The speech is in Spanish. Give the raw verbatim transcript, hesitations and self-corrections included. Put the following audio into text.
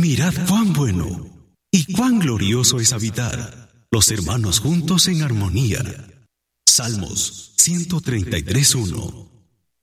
Mirad cuán bueno y cuán glorioso es habitar los hermanos juntos en armonía. Salmos ciento treinta y tres, uno.